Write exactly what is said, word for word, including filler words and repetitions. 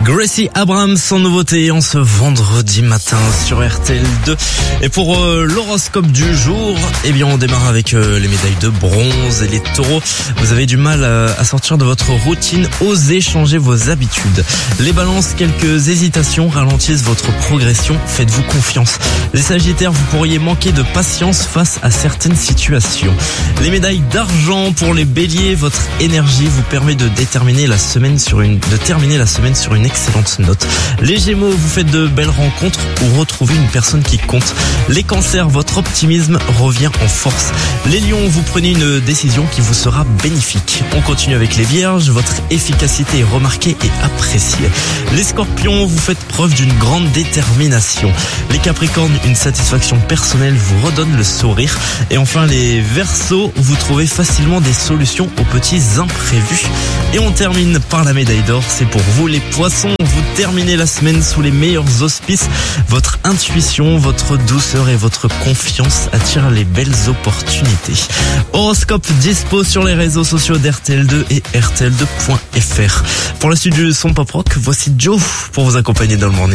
Gracie Abrams sans nouveauté en ce vendredi matin sur R T L deux. Et pour euh, l'horoscope du jour, eh bien on démarre avec euh, les médailles de bronze et les taureaux. Vous avez du mal euh, à sortir de votre routine, osez changer vos habitudes. Les balances, quelques hésitations ralentissent votre progression, faites-vous confiance. Les sagittaires, vous pourriez manquer de patience face à certaines situations. Les médailles d'argent pour les béliers, votre énergie vous permet de déterminer la semaine sur une, de terminer la semaine sur une excellente note. Les gémeaux, vous faites de belles rencontres ou retrouvez une personne qui compte. Les cancers, votre optimisme revient en force. Les lions, vous prenez une décision qui vous sera bénéfique. On continue avec les vierges, votre efficacité est remarquée et appréciée. Les scorpions, vous faites preuve d'une grande détermination. Les capricornes, une satisfaction personnelle vous redonne le sourire. Et enfin les verseaux, vous trouvez facilement des solutions aux petits imprévus. Et on termine par la médaille d'or, c'est pour vous les poissons. Vous terminez la semaine sous les meilleurs auspices. Votre intuition, votre douceur et votre confiance attirent les belles opportunités. Horoscope dispo sur les réseaux sociaux d'R T L deux et R T L deux point F R. Pour la suite du son pop rock, voici Joe pour vous accompagner dans le morning.